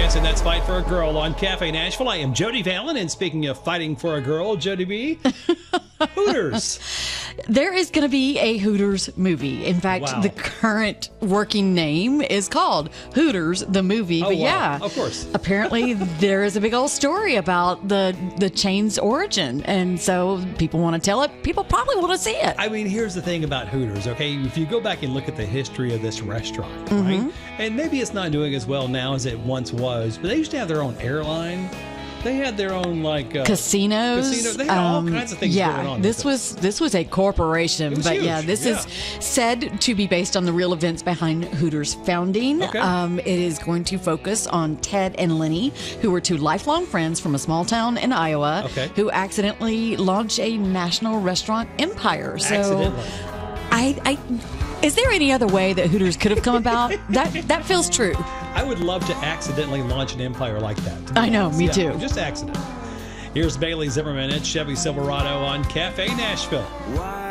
Yes, and that's Fight for a Girl on Cafe Nashville. I am Jody Fallon, and speaking of fighting for a girl, Jody B, Hooters. There is going to be a Hooters movie. In fact, Wow. the current working name is called Hooters, the movie. Oh, but wow. yeah, Of course. Apparently, there is a big old story about the chain's origin. And so people want to tell it. People probably want to see it. I mean, here's the thing about Hooters, okay? If you go back and look at the history of this restaurant, right? And maybe it's not doing as well now as it once was, but they used to have their own airline. They had their own, like... Casinos. They had all kinds of things going on. This was a corporation. was But huge, yeah, this yeah. is said to be based on the real events behind Hooters' founding. Okay. It is going to focus on Ted and Lenny, who were two lifelong friends from a small town in Iowa, Okay. who accidentally launched a national restaurant empire. So Accidentally. Is there any other way that Hooters could have come about? That feels true. I would love to accidentally launch an empire like that. to be I know, honest. me Yeah, too. Just accident. Here's Bailey Zimmerman at Chevy Silverado on Cafe Nashville. Why